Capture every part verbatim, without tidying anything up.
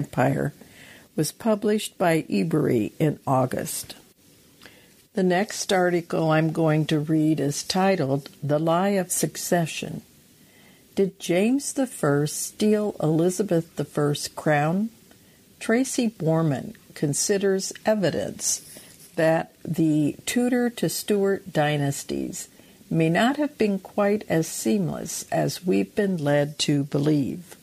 Empire was published by Ebury in August. The next article I'm going to read is titled The Lie of Succession. Did James the First steal Elizabeth the First's crown? Tracy Borman considers evidence that the Tudor to Stuart dynasties may not have been quite as seamless as we've been led to believe.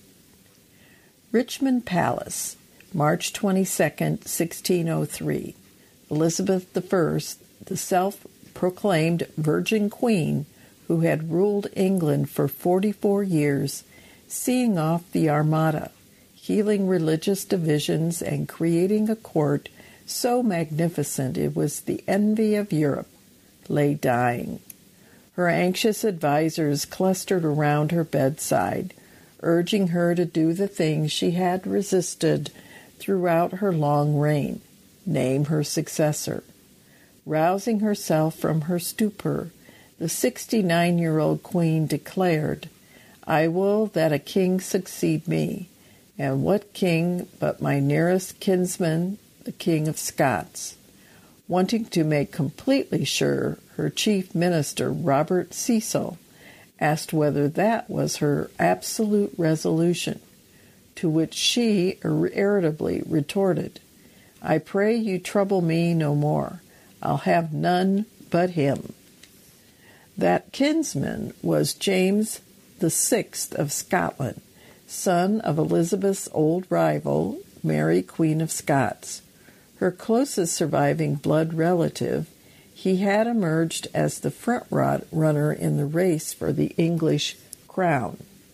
Richmond Palace, March twenty-second, sixteen oh three. Elizabeth the First, the self-proclaimed Virgin Queen who had ruled England for forty-four years, seeing off the Armada, healing religious divisions, and creating a court so magnificent it was the envy of Europe, lay dying. Her anxious advisers clustered around her bedside, urging her to do the things she had resisted throughout her long reign, name her successor. Rousing herself from her stupor, the sixty-nine-year-old queen declared, "I will that a king succeed me, and what king but my nearest kinsman, the King of Scots?" Wanting to make completely sure, her chief minister, Robert Cecil, asked whether that was her absolute resolution, to which she irritably retorted, "I pray you trouble me no more. I'll have none but him." That kinsman was James the Sixth of Scotland, son of Elizabeth's old rival, Mary, Queen of Scots. Her closest surviving blood relative, he had emerged as the front-runner in the race for the English crown.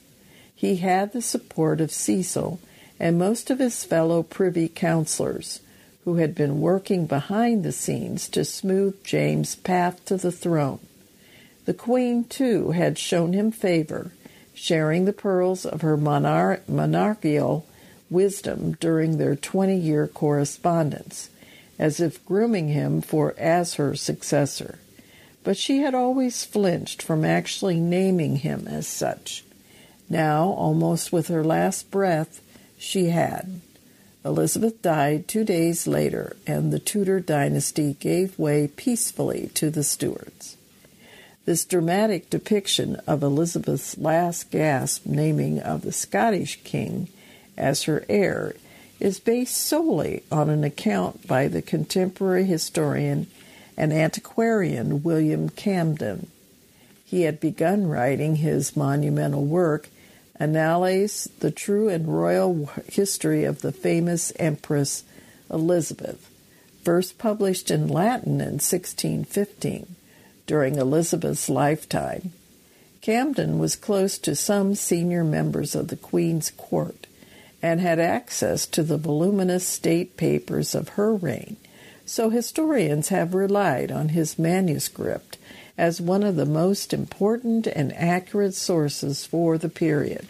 He had the support of Cecil and most of his fellow privy councillors, who had been working behind the scenes to smooth James' path to the throne. The Queen, too, had shown him favor, sharing the pearls of her monar- monarchical wisdom during their twenty-year correspondence, as if grooming him for as her successor. But she had always flinched from actually naming him as such. Now, almost with her last breath, she had. Elizabeth died two days later, and the Tudor dynasty gave way peacefully to the Stuarts. This dramatic depiction of Elizabeth's last gasp naming of the Scottish king as her heir is based solely on an account by the contemporary historian and antiquarian William Camden. He had begun writing his monumental work, Annales, the True and Royal History of the Famous Empress Elizabeth, first published in Latin in sixteen fifteen, during Elizabeth's lifetime. Camden was close to some senior members of the Queen's court and had access to the voluminous state papers of her reign, so historians have relied on his manuscript as one of the most important and accurate sources for the period.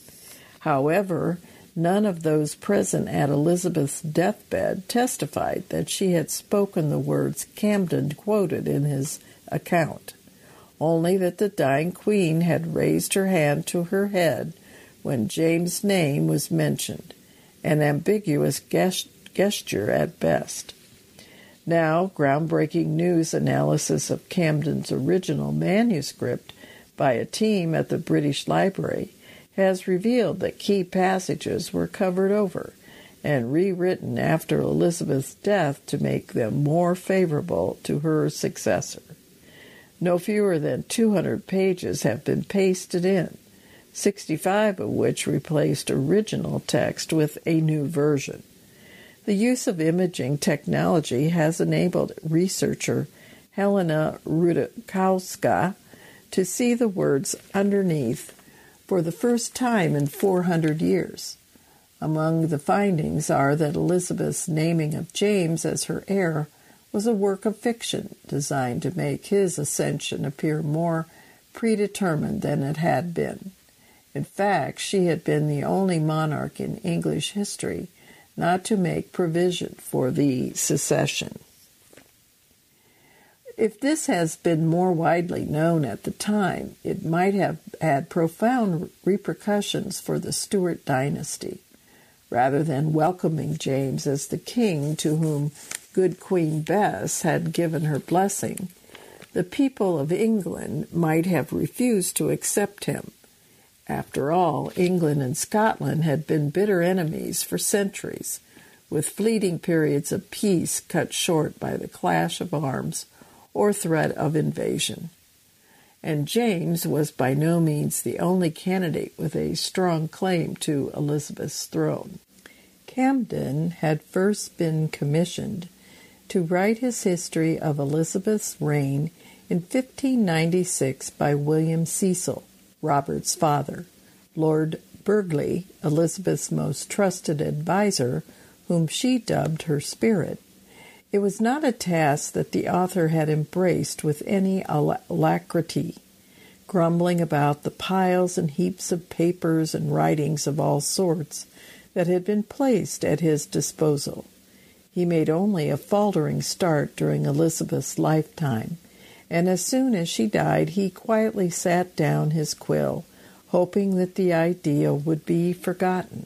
However, none of those present at Elizabeth's deathbed testified that she had spoken the words Camden quoted in his account, only that the dying queen had raised her hand to her head when James' name was mentioned, an ambiguous gest- gesture at best. Now, groundbreaking news analysis of Camden's original manuscript by a team at the British Library has revealed that key passages were covered over and rewritten after Elizabeth's death to make them more favorable to her successor. No fewer than two hundred pages have been pasted in, sixty-five of which replaced original text with a new version. The use of imaging technology has enabled researcher Helena Rudakowska to see the words underneath for the first time in four hundred years. Among the findings are that Elizabeth's naming of James as her heir was a work of fiction designed to make his ascension appear more predetermined than it had been. In fact, she had been the only monarch in English history not to make provision for the succession. If this has been more widely known at the time, it might have had profound repercussions for the Stuart dynasty. rather than welcoming James as the king to whom good Queen Bess had given her blessing, the people of England might have refused to accept him. After all, England and Scotland had been bitter enemies for centuries, with fleeting periods of peace cut short by the clash of arms or threat of invasion. And James was by no means the only candidate with a strong claim to Elizabeth's throne. Camden had first been commissioned to write his history of Elizabeth's reign in fifteen ninety-six by William Cecil, Robert's father, Lord Burghley, Elizabeth's most trusted adviser, whom she dubbed her spirit. It was not a task that the author had embraced with any alacrity, grumbling about the piles and heaps of papers and writings of all sorts that had been placed at his disposal. He made only a faltering start during Elizabeth's lifetime, and as soon as she died he quietly sat down his quill, hoping that the idea would be forgotten.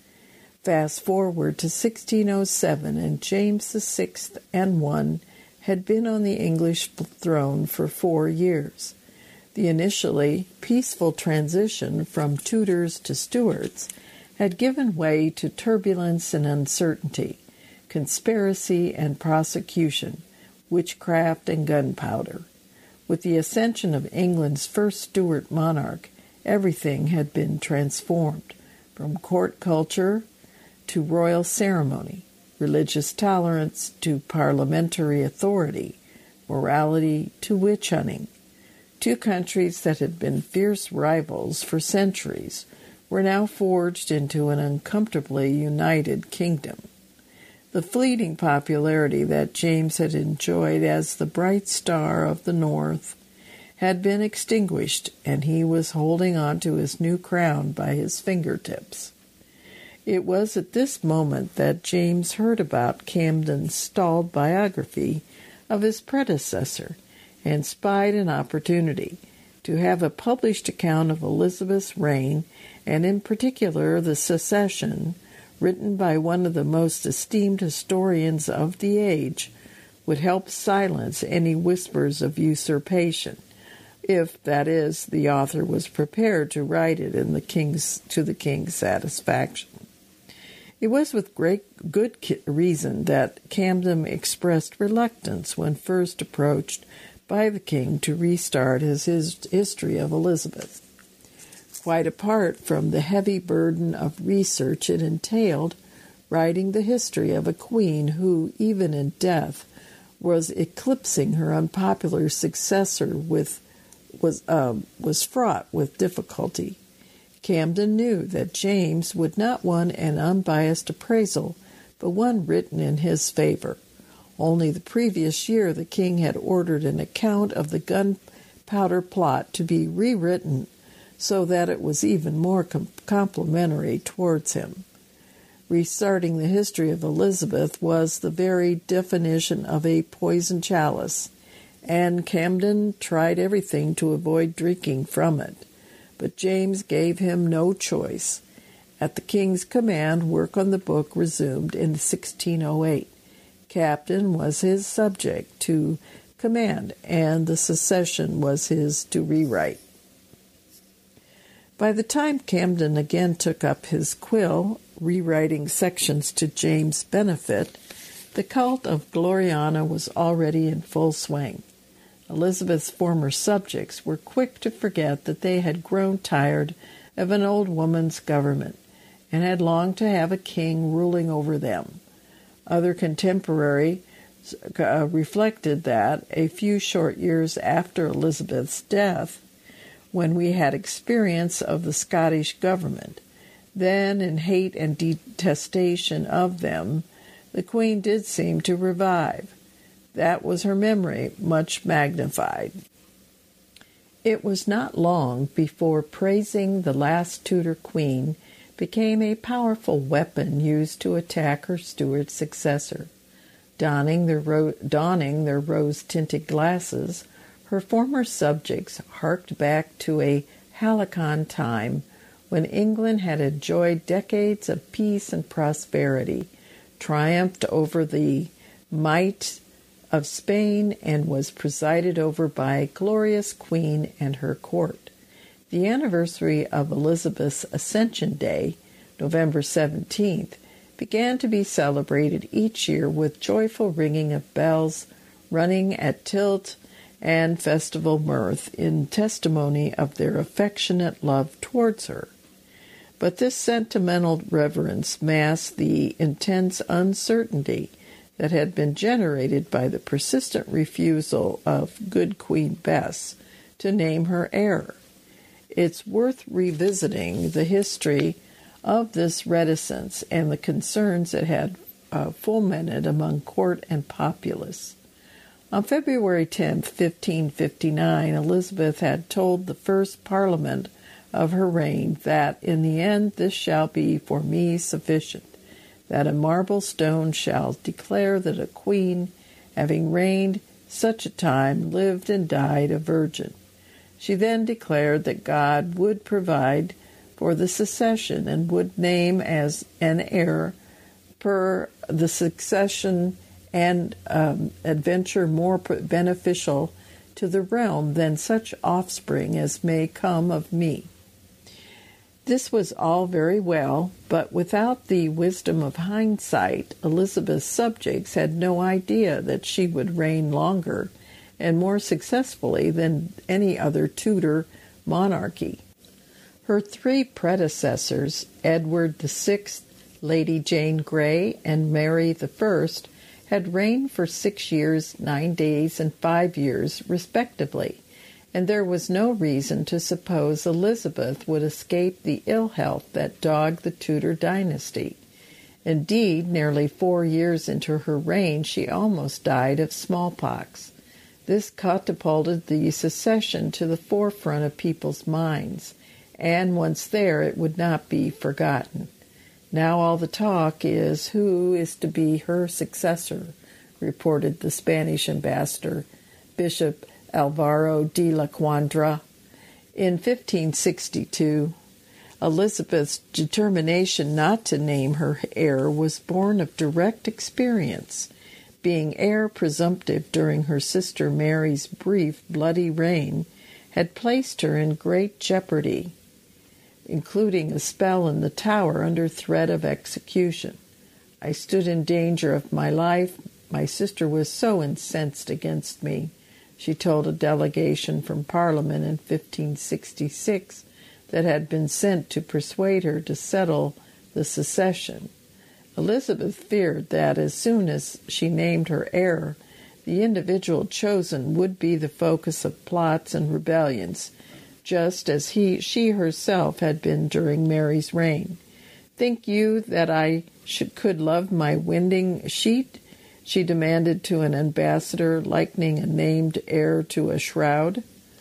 Fast forward to sixteen oh seven, and James the Sixth and one had been on the English throne for four years. The initially peaceful transition from Tudors to Stuarts had given way to turbulence and uncertainty, conspiracy and prosecution, witchcraft and gunpowder. With the ascension of England's first Stuart monarch, everything had been transformed, from court culture to royal ceremony, religious tolerance to parliamentary authority, morality to witch hunting. Two countries that had been fierce rivals for centuries were now forged into an uncomfortably united kingdom. The fleeting popularity that James had enjoyed as the bright star of the North had been extinguished, and he was holding on to his new crown by his fingertips. It was at this moment that James heard about Camden's stalled biography of his predecessor and spied an opportunity to have a published account of Elizabeth's reign, and in particular the succession, written by one of the most esteemed historians of the age, would help silence any whispers of usurpation, if, that is, the author was prepared to write it in the king's, to the king's satisfaction. It was with great good reason that Camden expressed reluctance when first approached by the king to restart his, his history of Elizabeth. Quite apart from the heavy burden of research it entailed, writing the history of a queen who, even in death, was eclipsing her unpopular successor with was uh, was fraught with difficulty. Camden knew that James would not want an unbiased appraisal, but one written in his favor. Only the previous year the king had ordered an account of the gunpowder plot to be rewritten so that it was even more com- complimentary towards him. Restarting the history of Elizabeth was the very definition of a poison chalice, and Camden tried everything to avoid drinking from it. But James gave him no choice. At the king's command, work on the book resumed in sixteen oh eight. Camden was his subject to command, and the succession was his to rewrite. By the time Camden again took up his quill, rewriting sections to James' benefit, the cult of Gloriana was already in full swing. Elizabeth's former subjects were quick to forget that they had grown tired of an old woman's government and had longed to have a king ruling over them. Other contemporaries uh, reflected that, a few short years after Elizabeth's death, when we had experience of the Scottish government, then in hate and detestation of them, the Queen did seem to revive. That was her memory, much magnified. It was not long before praising the last Tudor queen became a powerful weapon used to attack her Stuart successor. Donning their, ro- donning their rose-tinted glasses, her former subjects harked back to a halcyon time when England had enjoyed decades of peace and prosperity, triumphed over the might of Spain, and was presided over by a glorious queen and her court. The anniversary of Elizabeth's Ascension Day, November seventeenth, began to be celebrated each year with joyful ringing of bells, running at tilt, and festival mirth in testimony of their affectionate love towards her. But this sentimental reverence masked the intense uncertainty that had been generated by the persistent refusal of good Queen Bess to name her heir. It's worth revisiting the history of this reticence and the concerns it had uh, fomented among court and populace. On February tenth, fifteen fifty-nine, Elizabeth had told the first Parliament of her reign that, in the end, this shall be for me sufficient, that a marble stone shall declare that a queen, having reigned such a time, lived and died a virgin. She then declared that God would provide for the succession and would name as an heir per the succession and um, adventure more beneficial to the realm than such offspring as may come of me. This was all very well, but without the wisdom of hindsight, Elizabeth's subjects had no idea that she would reign longer and more successfully than any other Tudor monarchy. Her three predecessors, Edward the Sixth, Lady Jane Grey, and Mary the First, had reigned for six years, nine days, and five years, respectively, and there was no reason to suppose Elizabeth would escape the ill health that dogged the Tudor dynasty. Indeed, nearly four years into her reign, she almost died of smallpox. This catapulted the succession to the forefront of people's minds, and once there, it would not be forgotten. Now all the talk is who is to be her successor, reported the Spanish ambassador, Bishop Alvaro de la Cuadra. In fifteen sixty-two, Elizabeth's determination not to name her heir was born of direct experience. Being heir presumptive during her sister Mary's brief, bloody reign had placed her in great jeopardy, including a spell in the Tower under threat of execution. I stood in danger of my life. My sister was so incensed against me, she told a delegation from Parliament in fifteen sixty-six that had been sent to persuade her to settle the succession. Elizabeth feared that as soon as she named her heir, the individual chosen would be the focus of plots and rebellions, just as he, she herself had been during Mary's reign. "Think you that I should, could love my winding sheet?" she demanded to an ambassador, likening a named heir to a shroud.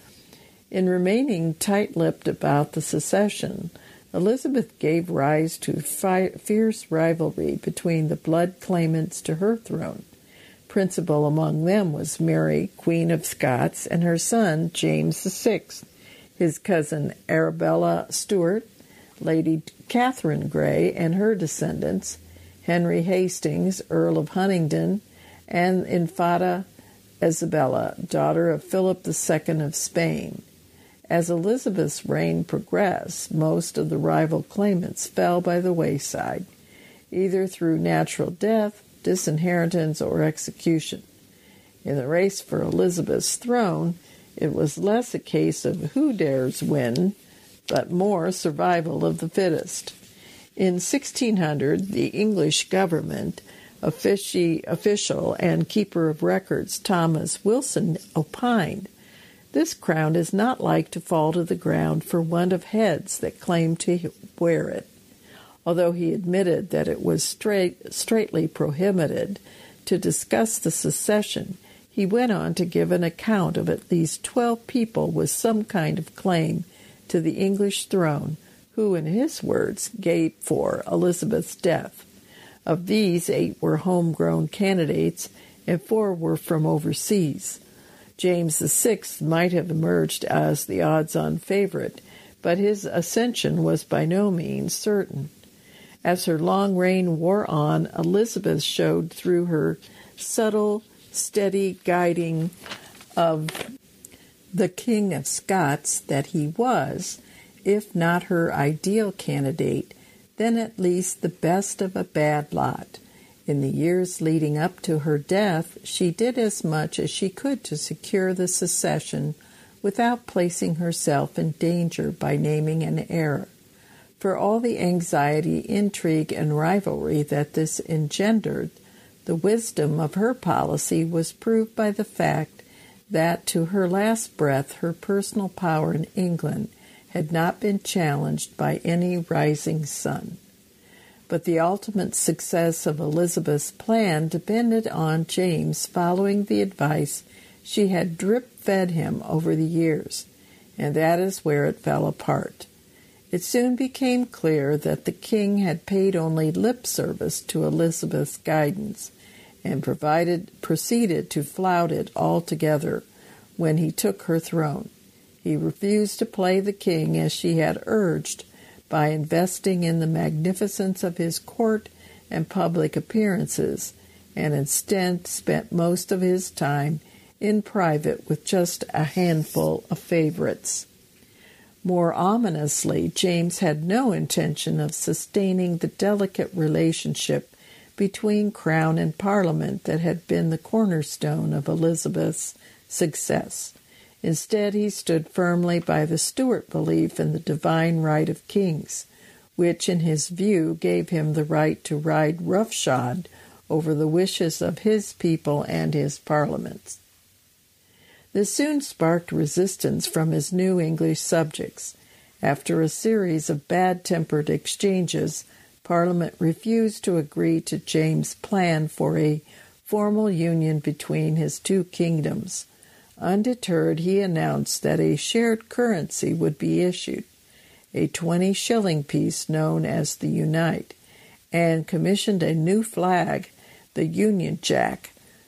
In remaining tight-lipped about the succession, Elizabeth gave rise to fi- fierce rivalry between the blood claimants to her throne. Principal among them was Mary, Queen of Scots, and her son, James the Sixth, his cousin Arabella Stuart, Lady Catherine Grey and her descendants, Henry Hastings, Earl of Huntingdon, and Infanta Isabella, daughter of Philip the Second of Spain. As Elizabeth's reign progressed, most of the rival claimants fell by the wayside, either through natural death, disinheritance, or execution. In the race for Elizabeth's throne, it was less a case of who dares win, but more survival of the fittest. In sixteen hundred, the English government offici- official and keeper of records Thomas Wilson opined, "This crown is not like to fall to the ground for want of heads that claim to wear it." Although he admitted that it was straight, straitly prohibited to discuss the succession, he went on to give an account of at least twelve people with some kind of claim to the English throne, who, in his words, gaped for Elizabeth's death. Of these, eight were homegrown candidates, and four were from overseas. James the Sixth might have emerged as the odds-on favorite, but his ascension was by no means certain. As her long reign wore on, Elizabeth showed through her subtle, steady guiding of the King of Scots that he was, if not her ideal candidate, then at least the best of a bad lot. In the years leading up to her death, she did as much as she could to secure the succession without placing herself in danger by naming an heir. For all the anxiety, intrigue, and rivalry that this engendered, the wisdom of her policy was proved by the fact that to her last breath her personal power in England had not been challenged by any rising sun. But the ultimate success of Elizabeth's plan depended on James following the advice she had drip-fed him over the years, and that is where it fell apart. It soon became clear that the king had paid only lip service to Elizabeth's guidance, and provided, proceeded to flout it altogether when he took her throne. He refused to play the king as she had urged by investing in the magnificence of his court and public appearances, and instead spent most of his time in private with just a handful of favorites. More ominously, James had no intention of sustaining the delicate relationship between Crown and Parliament that had been the cornerstone of Elizabeth's success. Instead, he stood firmly by the Stuart belief in the divine right of kings, which, in his view, gave him the right to ride roughshod over the wishes of his people and his parliaments. This soon sparked resistance from his new English subjects. After a series of bad-tempered exchanges, Parliament refused to agree to James' plan for a formal union between his two kingdoms. Undeterred, he announced that a shared currency would be issued, a twenty-shilling piece known as the Unite, and commissioned a new flag, the Union Jack,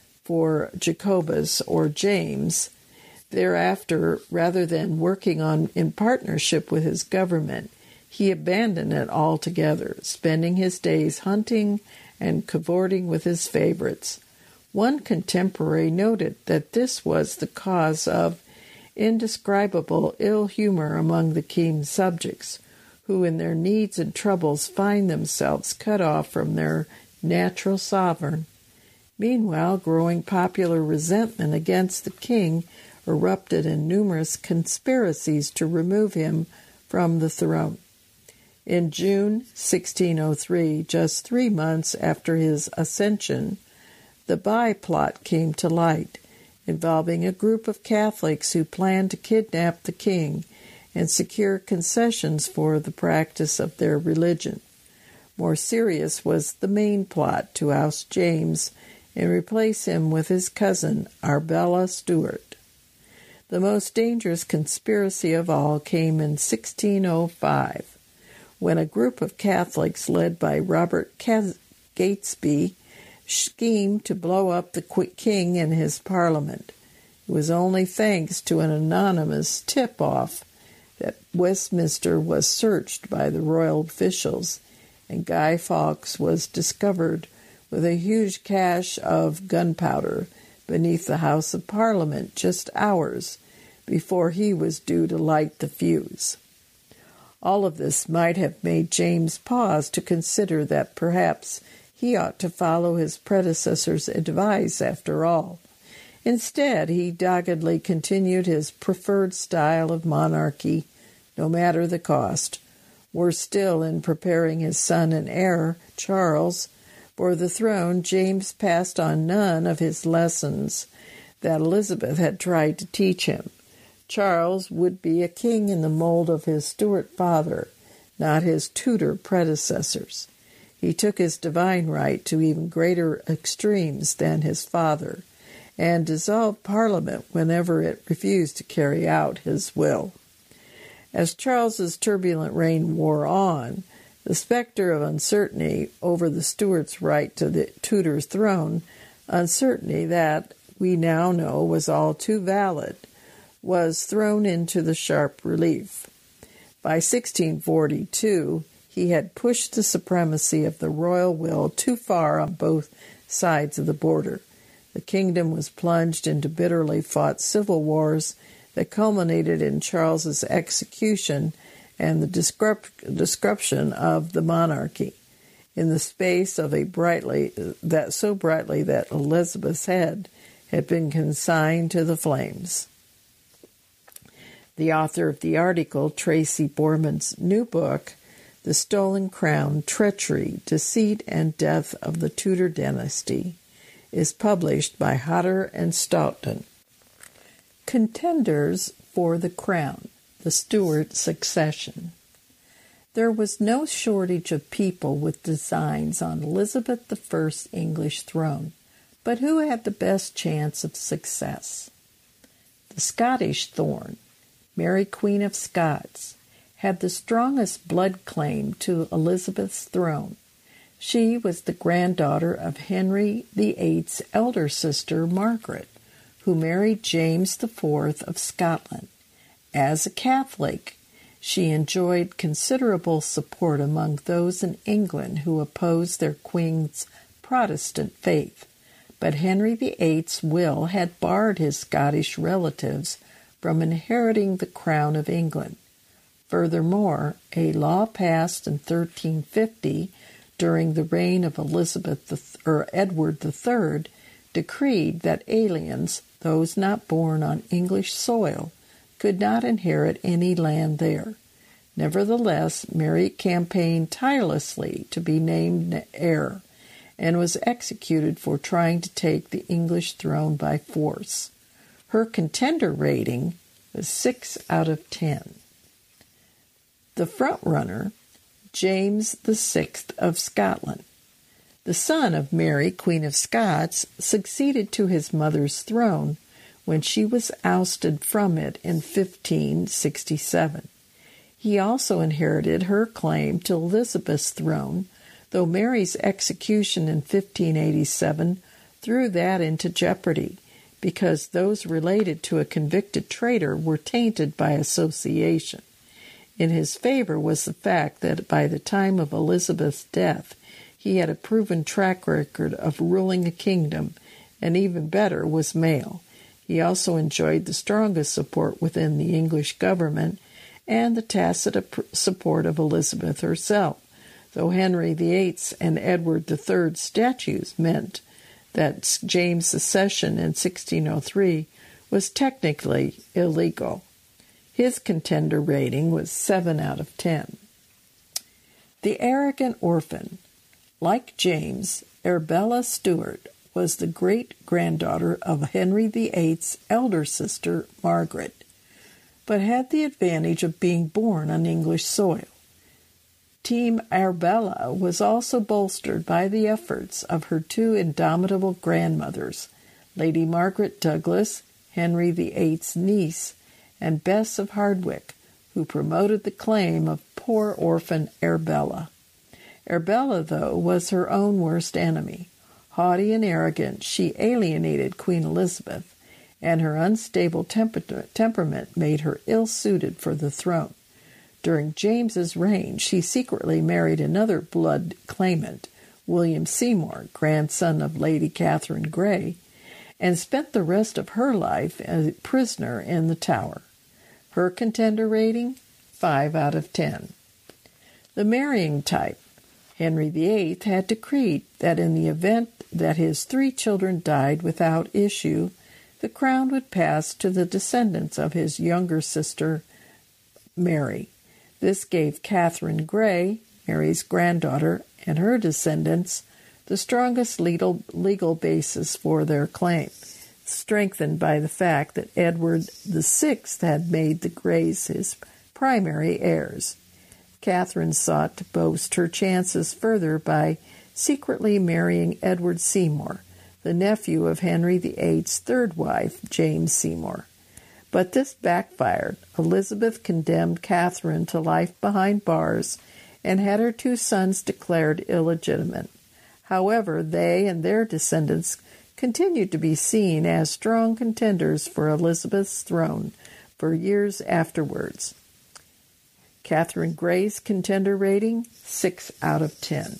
for Jacobus or James. Thereafter, rather than working on in partnership with his government, he abandoned it altogether, spending his days hunting and cavorting with his favorites. One contemporary noted that this was the cause of indescribable ill humor among the king's subjects, who in their needs and troubles find themselves cut off from their natural sovereign. Meanwhile, growing popular resentment against the king erupted in numerous conspiracies to remove him from the throne. In June sixteen oh three, just three months after his ascension, the Bye plot came to light, involving a group of Catholics who planned to kidnap the king and secure concessions for the practice of their religion. More serious was the main plot to oust James and replace him with his cousin, Arbella Stuart. The most dangerous conspiracy of all came in sixteen oh five, when a group of Catholics led by Robert Catesby schemed to blow up the king and his parliament. It was only thanks to an anonymous tip-off that Westminster was searched by the royal officials, and Guy Fawkes was discovered with a huge cache of gunpowder beneath the House of Parliament just hours before he was due to light the fuse. All of this might have made James pause to consider that perhaps he ought to follow his predecessor's advice after all. Instead, he doggedly continued his preferred style of monarchy, no matter the cost. Worse still, in preparing his son and heir, Charles, for the throne, James passed on none of his lessons that Elizabeth had tried to teach him. Charles would be a king in the mold of his Stuart father, not his Tudor predecessors. He took his divine right to even greater extremes than his father, and dissolved Parliament whenever it refused to carry out his will. As Charles's turbulent reign wore on, the specter of uncertainty over the Stuarts' right to the Tudor throne, uncertainty that we now know was all too valid, was thrown into the sharp relief. By sixteen forty-two, he had pushed the supremacy of the royal will too far on both sides of the border. The kingdom was plunged into bitterly fought civil wars that culminated in Charles's execution and the disruption of the monarchy. In the space of a brightly that so brightly that Elizabeth's head had been consigned to the flames. The author of the article, Tracy Borman's new book, The Stolen Crown, Treachery, Deceit, and Death of the Tudor Dynasty, is published by Hodder and Stoughton. Contenders for the crown, the Stuart succession. There was no shortage of people with designs on Elizabeth the First's English throne, but who had the best chance of success? The Scottish Thorn, Mary Queen of Scots, had the strongest blood claim to Elizabeth's throne. She was the granddaughter of Henry the Eighth's elder sister, Margaret, who married James the Fourth of Scotland. As a Catholic, she enjoyed considerable support among those in England who opposed their queen's Protestant faith, but Henry the Eighth's will had barred his Scottish relatives from inheriting the crown of England. Furthermore, a law passed in thirteen fifty during the reign of Elizabeth the, or Edward the Third decreed that aliens, those not born on English soil, could not inherit any land there. Nevertheless, Mary campaigned tirelessly to be named heir, and was executed for trying to take the English throne by force. Her contender rating was six out of ten. The frontrunner, James the Sixth of Scotland, the son of Mary, Queen of Scots, succeeded to his mother's throne when she was ousted from it in fifteen sixty-seven. He also inherited her claim to Elizabeth's throne, though Mary's execution in fifteen eighty-seven threw that into jeopardy, because those related to a convicted traitor were tainted by association. In his favor was the fact that by the time of Elizabeth's death, he had a proven track record of ruling a kingdom, and even better, was male. He also enjoyed the strongest support within the English government and the tacit support of Elizabeth herself, though Henry the Eighth's and Edward the Third's statutes meant that James' accession in sixteen oh three was technically illegal. His contender rating was seven out of ten. The arrogant orphan. Like James, Arbella Stuart was the great-granddaughter of Henry the Eighth's elder sister, Margaret, but had the advantage of being born on English soil. Team Arbella was also bolstered by the efforts of her two indomitable grandmothers, Lady Margaret Douglas, Henry the Eighth's niece, and Bess of Hardwicke, who promoted the claim of poor orphan Arbella. Arbella, though, was her own worst enemy. Haughty and arrogant, she alienated Queen Elizabeth, and her unstable temper- temperament made her ill-suited for the throne. During James's reign, she secretly married another blood claimant, William Seymour, grandson of Lady Catherine Grey, and spent the rest of her life as a prisoner in the Tower. Her contender rating, five out of ten. The marrying type. Henry the Eighth had decreed that in the event that his three children died without issue, the crown would pass to the descendants of his younger sister, Mary. This gave Catherine Grey, Mary's granddaughter, and her descendants the strongest legal, legal basis for their claim, strengthened by the fact that Edward the Sixth had made the Greys his primary heirs. Catherine sought to boost her chances further by secretly marrying Edward Seymour, the nephew of Henry the Eighth's third wife, Jane Seymour. But this backfired. Elizabeth condemned Catherine to life behind bars and had her two sons declared illegitimate. However, they and their descendants continued to be seen as strong contenders for Elizabeth's throne for years afterwards. Catherine Gray's contender rating, six out of ten.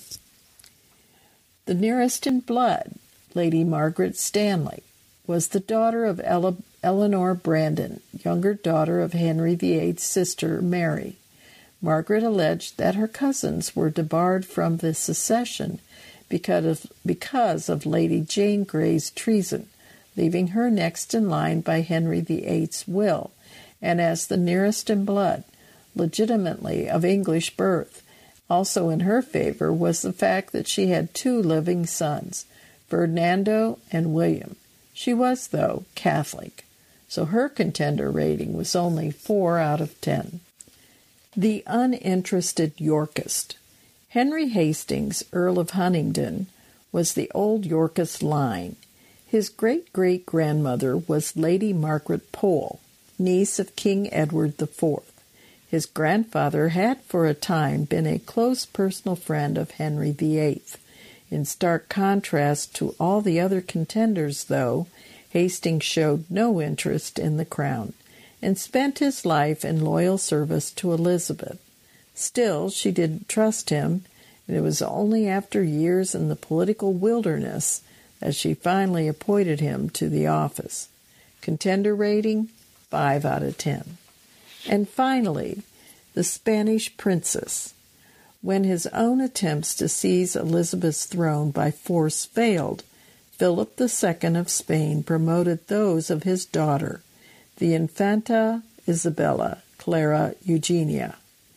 The nearest in blood, Lady Margaret Stanley, was the daughter of Ele- Eleanor Brandon, younger daughter of Henry the Eighth's sister, Mary. Margaret alleged that her cousins were debarred from the succession because of, because of Lady Jane Grey's treason, leaving her next in line by Henry the Eighth's will, and as the nearest in blood, legitimately of English birth. Also in her favor was the fact that she had two living sons, Ferdinando and William. She was, though, Catholic, so her contender rating was only four out of ten. The uninterested Yorkist. Henry Hastings, Earl of Huntingdon, was the old Yorkist line. His great-great-grandmother was Lady Margaret Pole, niece of King Edward the Fourth. His grandfather had for a time been a close personal friend of Henry the Eighth. In stark contrast to all the other contenders, though, Hastings showed no interest in the crown, and spent his life in loyal service to Elizabeth. Still, she didn't trust him, and it was only after years in the political wilderness that she finally appointed him to the office. Contender rating, five out of ten. And finally, the Spanish princess. When his own attempts to seize Elizabeth's throne by force failed, Philip the Second of Spain promoted those of his daughter, the Infanta Isabella Clara Eugenia.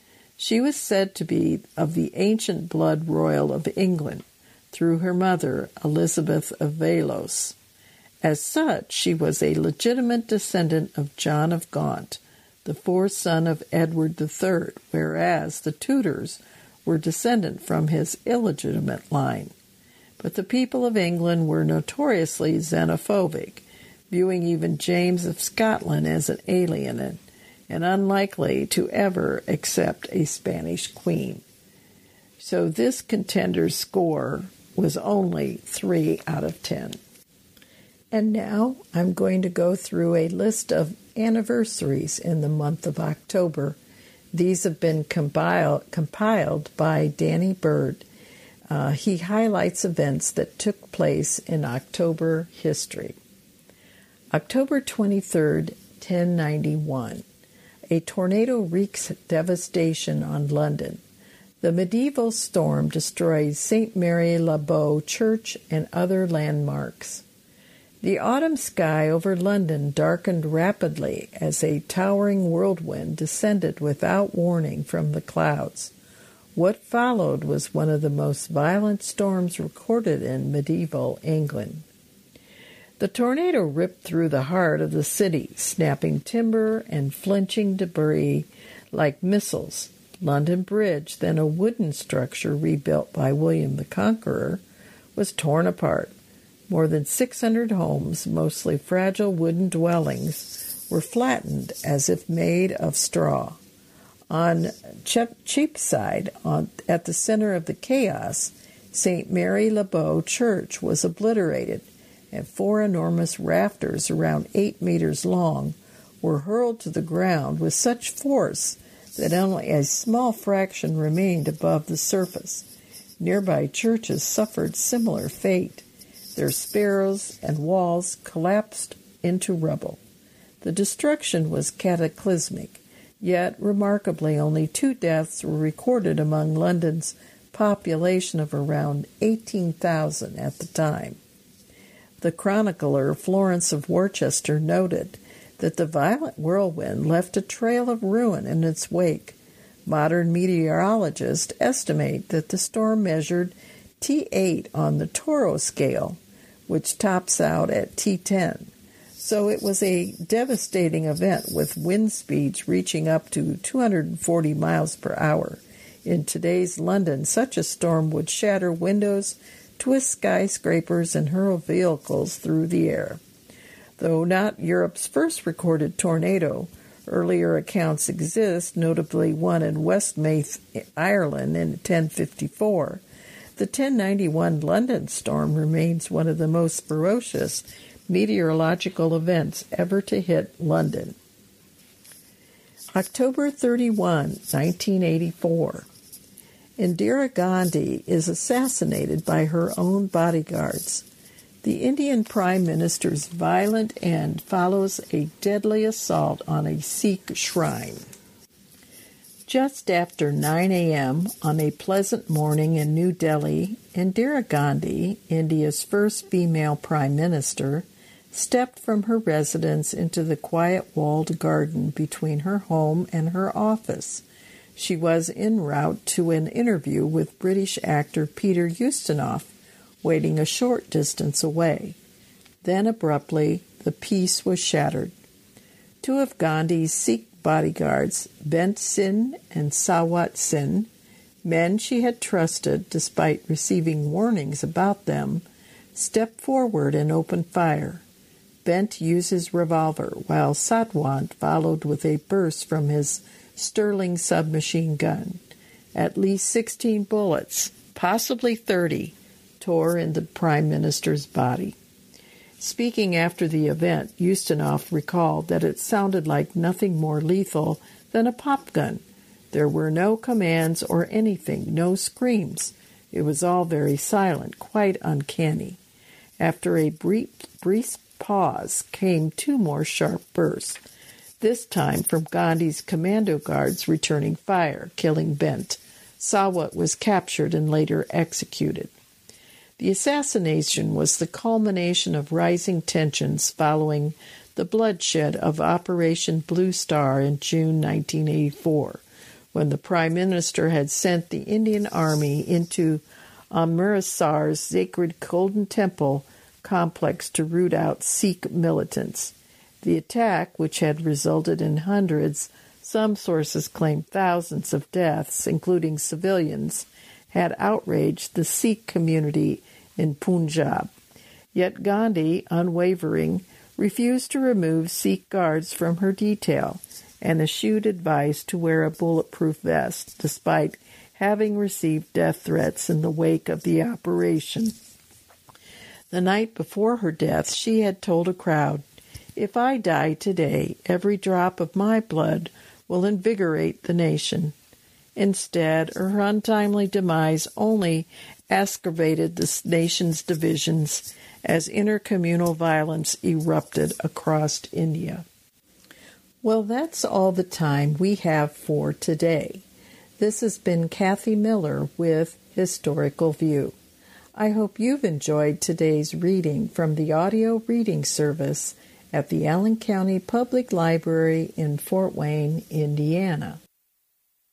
She was said to be of the ancient blood royal of England, through her mother, Elizabeth of Valois. As such, she was a legitimate descendant of John of Gaunt, the fourth son of Edward the Third, whereas the Tudors were descendant from his illegitimate line. But the people of England were notoriously xenophobic, viewing even James of Scotland as an alien and, and unlikely to ever accept a Spanish queen. So this contender's score was only three out of ten. And now I'm going to go through a list of anniversaries in the month of October. These have been compiled, compiled by Danny Bird. Uh, he highlights events that took place in October history. October twenty-third, ten ninety-one. A tornado wreaks devastation on London. The medieval storm destroyed Saint Mary Le Bow Church and other landmarks. The autumn sky over London darkened rapidly as a towering whirlwind descended without warning from the clouds. What followed was one of the most violent storms recorded in medieval England. The tornado ripped through the heart of the city, snapping timber and flinching debris like missiles. London Bridge, then a wooden structure rebuilt by William the Conqueror, was torn apart. More than six hundred homes, mostly fragile wooden dwellings, were flattened as if made of straw. On Cheapside, on, at the center of the chaos, Saint Mary Le Bow Church was obliterated, and four enormous rafters around eight meters long were hurled to the ground with such force that only a small fraction remained above the surface. Nearby churches suffered similar fate. Their spires and walls collapsed into rubble. The destruction was cataclysmic, yet remarkably only two deaths were recorded among London's population of around eighteen thousand at the time. The chronicler Florence of Worcester noted that the violent whirlwind left a trail of ruin in its wake. Modern meteorologists estimate that the storm measured T eight on the Toro scale, which tops out at T ten. So it was a devastating event with wind speeds reaching up to two hundred forty miles per hour. In today's London, such a storm would shatter windows, twist skyscrapers, and hurl vehicles through the air. Though not Europe's first recorded tornado, earlier accounts exist, notably one in Westmeath, Ireland in ten fifty-four. The ten ninety-one London storm remains one of the most ferocious meteorological events ever to hit London. October thirty-first, nineteen eighty-four. Indira Gandhi is assassinated by her own bodyguards. The Indian Prime Minister's violent end follows a deadly assault on a Sikh shrine. Just after nine a.m. on a pleasant morning in New Delhi, Indira Gandhi, India's first female Prime Minister, stepped from her residence into the quiet walled garden between her home and her office. She was en route to an interview with British actor Peter Ustinov, waiting a short distance away. Then abruptly, the peace was shattered. Two of Gandhi's Sikh bodyguards, Bent Singh and Sawat Singh, men she had trusted despite receiving warnings about them, stepped forward and opened fire. Bent used his revolver, while Satwant followed with a burst from his Sterling submachine gun. At least sixteen bullets, possibly thirty, tore in the Prime Minister's body. Speaking after the event, Ustinov recalled that it sounded like nothing more lethal than a pop gun. There were no commands or anything, no screams. It was all very silent, quite uncanny. After a brief, brief pause came two more sharp bursts, this time from Gandhi's commando guards returning fire, killing Bent. Sawat was captured and later executed. The assassination was the culmination of rising tensions following the bloodshed of Operation Blue Star in June nineteen eighty-four, when the Prime Minister had sent the Indian Army into Amritsar's sacred Golden Temple complex to root out Sikh militants. The attack, which had resulted in hundreds, some sources claim thousands of deaths, including civilians, had outraged the Sikh community in Punjab. Yet Gandhi, unwavering, refused to remove Sikh guards from her detail and eschewed advice to wear a bulletproof vest, despite having received death threats in the wake of the operation. The night before her death, she had told a crowd, "If I die today, every drop of my blood will invigorate the nation." Instead, her untimely demise only exacerbated the nation's divisions as intercommunal violence erupted across India. Well, that's all the time we have for today. This has been Kathy Miller with Historical View. I hope you've enjoyed today's reading from the audio reading service at the Allen County Public Library in Fort Wayne, Indiana.